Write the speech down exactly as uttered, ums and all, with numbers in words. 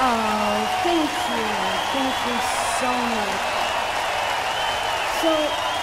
Oh, thank you. Thank you so much. So,